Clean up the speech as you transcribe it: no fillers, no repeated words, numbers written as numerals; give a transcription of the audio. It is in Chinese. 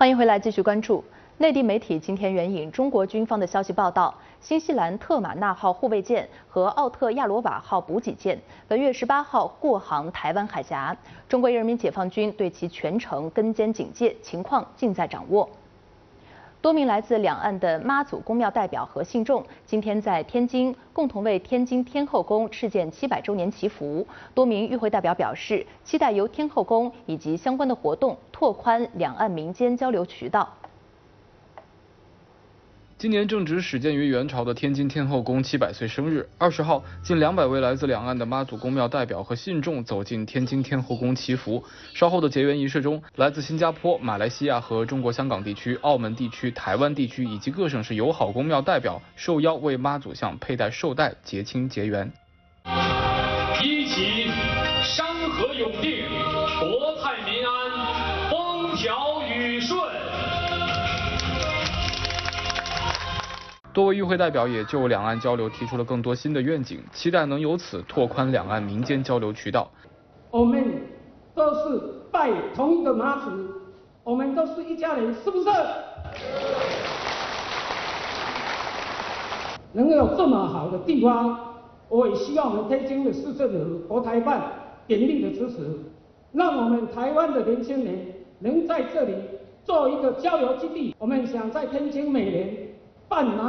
欢迎回来，继续关注。内地媒体今天援引中国军方的消息报道，新西兰特马纳号护卫舰和奥特亚罗瓦号补给舰本月18号过航台湾海峡，中国人民解放军对其全程跟监警戒，情况尽在掌握。多名来自两岸的妈祖公庙代表和信众今天在天津共同为天津天后宫敕建700周年祈福。多名与会代表表示，期待由天后宫以及相关的活动拓宽两岸民间交流渠道。 今年正值始建于元朝的天津天后宫700岁生日。20号，近200位来自两岸的妈祖公庙代表和信众走进天津天后宫祈福。稍后的结缘仪式中，来自新加坡、马来西亚和中国香港地区、澳门地区、台湾地区以及各省市友好公庙代表受邀为妈祖像佩戴寿带，结亲结缘。 一起山河永定，国泰民安，风调雨顺。 多位与会代表也就两岸交流提出了更多新的愿景，期待能由此拓宽两岸民间交流渠道。 我们都是拜同一个妈祖，我们都是一家人，是不是？能有这么好的地方，我也希望我们天津的市政府、国台办鼎力的支持，让我们台湾的年轻人能在这里做一个交流基地。我们想在天津每年办